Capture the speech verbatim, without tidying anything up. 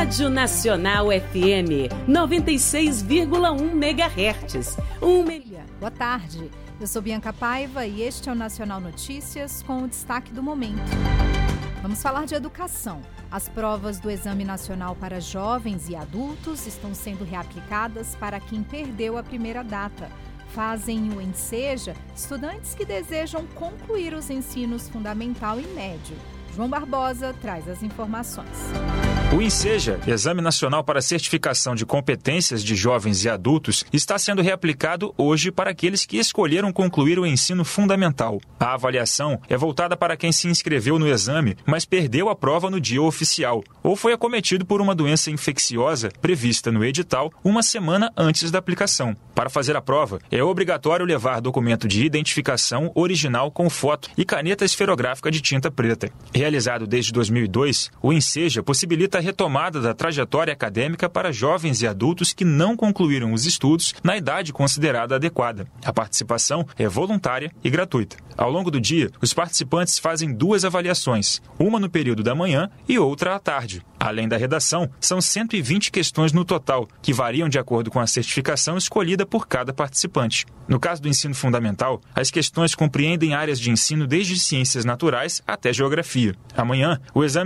Rádio Nacional F M, noventa e seis vírgula um megahertz. Um milhão. Boa tarde, eu sou Bianca Paiva e este é o Nacional Notícias com o destaque do momento. Vamos falar de educação. As provas do Exame Nacional para jovens e adultos estão sendo reaplicadas para quem perdeu a primeira data. Fazem o Enseja estudantes que desejam concluir os ensinos fundamental e médio. João Barbosa traz as informações. O Enseja, Exame Nacional para Certificação de Competências de Jovens e Adultos, está sendo reaplicado hoje para aqueles que escolheram concluir o ensino fundamental. A avaliação é voltada para quem se inscreveu no exame, mas perdeu a prova no dia oficial, ou foi acometido por uma doença infecciosa prevista no edital uma semana antes da aplicação. Para fazer a prova, é obrigatório levar documento de identificação original com foto e caneta esferográfica de tinta preta. Realizado desde dois mil e dois, o Enseja possibilita a retomada da trajetória acadêmica para jovens e adultos que não concluíram os estudos na idade considerada adequada. A participação é voluntária e gratuita. Ao longo do dia, os participantes fazem duas avaliações, uma no período da manhã e outra à tarde. Além da redação, são cento e vinte questões no total, que variam de acordo com a certificação escolhida por cada participante. No caso do ensino fundamental, as questões compreendem áreas de ensino desde ciências naturais até geografia. Amanhã, o exame